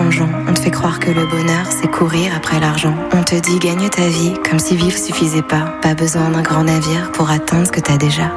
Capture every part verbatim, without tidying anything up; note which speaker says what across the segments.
Speaker 1: plongeon. On te fait croire que le bonheur, c'est courir après l'argent. On te dit gagne ta vie, comme si vivre suffisait pas. Pas besoin d'un grand navire pour atteindre ce que t'as déjà.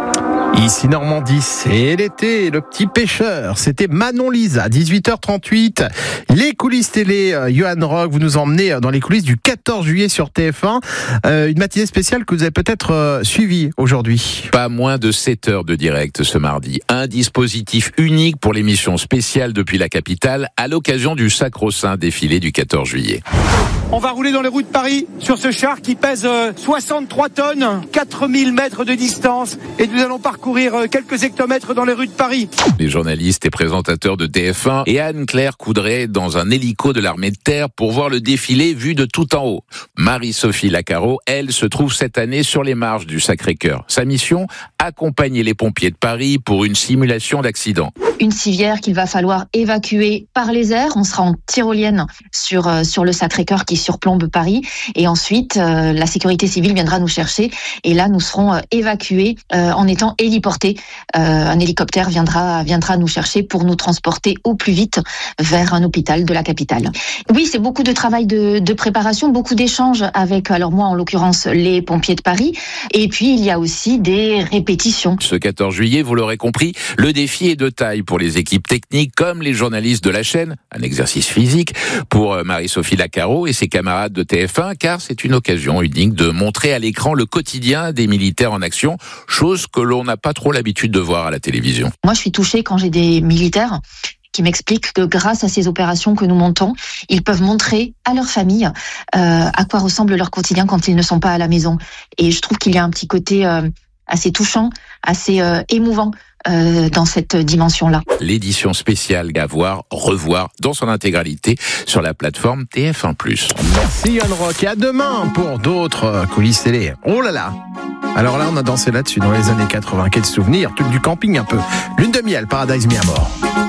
Speaker 2: Ici Normandie, c'est l'été, le petit pêcheur. C'était Manon Lisa, dix-huit heures trente-huit. Les coulisses télé, euh, Johan Rock, vous nous emmenez dans les coulisses du quatorze juillet sur T F un. Euh, une matinée spéciale que vous avez peut-être euh, suivie aujourd'hui.
Speaker 3: Pas moins de sept heures de direct ce mardi. Un dispositif unique pour l'émission spéciale depuis la capitale à l'occasion du sacro-saint défilé du quatorze juillet.
Speaker 4: On va rouler dans les rues de Paris sur ce char qui pèse soixante-trois tonnes, quatre mille mètres de distance, et nous allons parcourir quelques hectomètres dans les rues de Paris.
Speaker 3: Les journalistes et présentateurs de T F un et Anne-Claire Coudray dans un hélico de l'armée de terre pour voir le défilé vu de tout en haut. Marie-Sophie Lacaro, elle, se trouve cette année sur les marges du Sacré-Cœur. Sa mission, accompagner les pompiers de Paris pour une simulation d'accident.
Speaker 5: Une civière qu'il va falloir évacuer par les airs. On sera en tyrolienne sur euh, sur le Sacré-Cœur qui surplombe Paris. Et ensuite, euh, la sécurité civile viendra nous chercher. Et là, nous serons euh, évacués euh, en étant héliportés. Euh, un hélicoptère viendra viendra nous chercher pour nous transporter au plus vite vers un hôpital de la capitale. Oui, c'est beaucoup de travail de, de préparation, beaucoup d'échanges avec, alors moi en l'occurrence, les pompiers de Paris. Et puis, il y a aussi des répétitions.
Speaker 3: Ce quatorze juillet, vous l'aurez compris, le défi est de taille pour les équipes techniques comme les journalistes de la chaîne. Un exercice physique pour Marie-Sophie Lacaro et ses camarades de T F un, car c'est une occasion unique de montrer à l'écran le quotidien des militaires en action, chose que l'on n'a pas trop l'habitude de voir à la télévision.
Speaker 5: Moi, je suis touchée quand j'ai des militaires qui m'expliquent que grâce à ces opérations que nous montons, ils peuvent montrer à leur famille euh, à quoi ressemble leur quotidien quand ils ne sont pas à la maison. Et je trouve qu'il y a un petit côté euh, assez touchant, assez euh, émouvant Euh, dans cette dimension-là.
Speaker 3: L'édition spéciale à voir, revoir dans son intégralité sur la plateforme T F un plus.
Speaker 2: Merci Johan Rock et à demain pour d'autres euh, coulisses télé. Oh là là. Alors là, on a dansé là-dessus dans les années quatre-vingts. Quel souvenir, truc du camping un peu. Lune de miel, Paradise mis à mort.